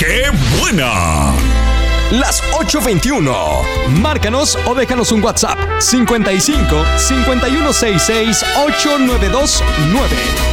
¡Qué buena! Las 8:21. Márcanos o déjanos un WhatsApp 55 5166 8929